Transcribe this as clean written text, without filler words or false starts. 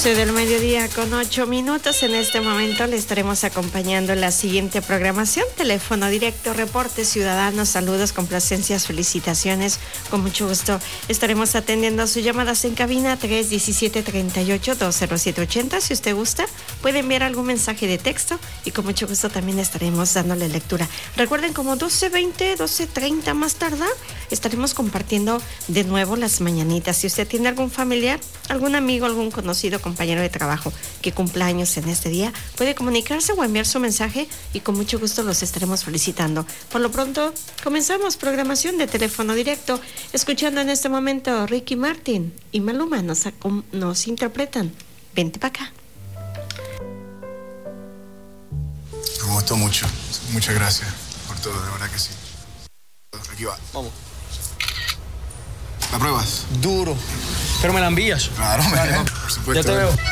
Del mediodía con 8 minutos. En este momento le estaremos acompañando en la siguiente programación. Teléfono directo, reportes ciudadanos, saludos, complacencias, felicitaciones. Con mucho gusto estaremos atendiendo sus llamadas en cabina 317-38-20780. Si usted gusta, puede enviar algún mensaje de texto y con mucho gusto también estaremos dándole lectura. Recuerden, como 12:20, 12:30 más tardar, estaremos compartiendo de nuevo las mañanitas. Si usted tiene algún familiar, algún amigo, algún conocido, compañero de trabajo que cumpla años en este día, puede comunicarse o enviar su mensaje y con mucho gusto los estaremos felicitando. Por lo pronto, comenzamos programación de teléfono directo, escuchando en este momento Ricky Martin y Maluma nos interpretan Vente pa' acá. Me gustó mucho, muchas gracias por todo, de verdad que sí. Aquí va. Vamos. ¿La pruebas? Duro. Pero me la envías. Claro, por supuesto. Ya te veo.